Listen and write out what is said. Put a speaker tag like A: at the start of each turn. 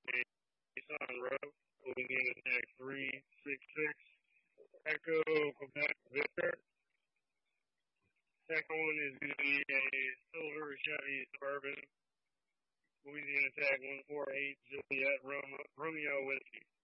A: Nissan Road, Louisiana Tag 366, Echo Quebec Victor. Second one is going to be a silver Chevy Suburban, Louisiana Tag 148 Juliet Romeo Whiskey.